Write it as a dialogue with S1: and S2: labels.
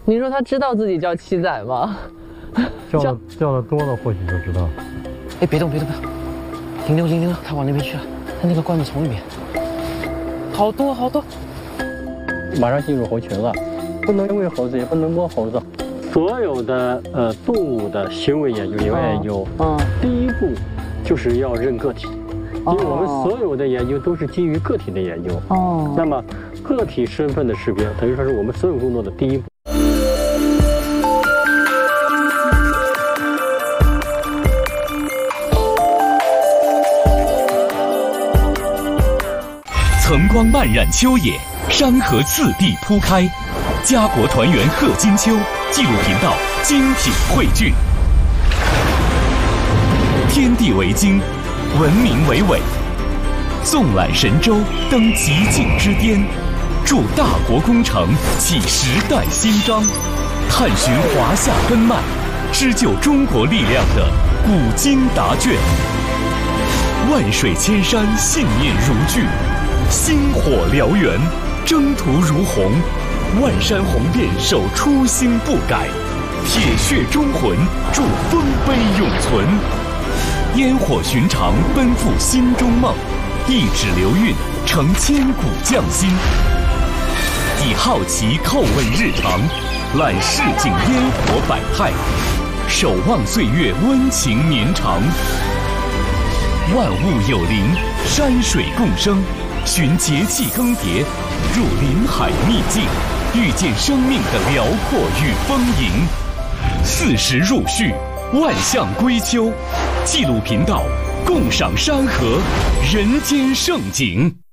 S1: 你说他知道自己叫七仔吗？
S2: 叫的多了，或许就知道。
S3: 哎，别动，别动，别动！停留，停留，他往那边去了，他那个灌木丛里面，好多好多。
S4: 马上进入猴群了，不能喂猴子，也不能摸猴子。所有的动物的行为研究、野外研究，第一步就是要认个体，因为我们所有的研究都是基于个体的研究。那么个体身份的识别，等于说是我们所有工作的第一步。
S5: 层光漫染秋野，山河次第铺开。家国团圆贺金秋纪录频道精品汇聚。天地为经，文明为纬，纵览神州，登极境之巅，筑大国工程，启时代新章，探寻华夏根脉，织就中国力量的古今答卷。万水千山，信念如炬。星火燎原，征途如虹，万山红遍，守初心不改，铁血忠魂，铸丰碑永存。烟火寻常，奔赴心中梦，一指流韵，成千古匠心。以好奇叩问日常，览市井烟火百态，守望岁月温情绵长。万物有灵，山水共生。寻节气更迭，入林海秘境，遇见生命的辽阔与丰盈。40入序，万象归秋。纪录频道共赏山河，人间盛景。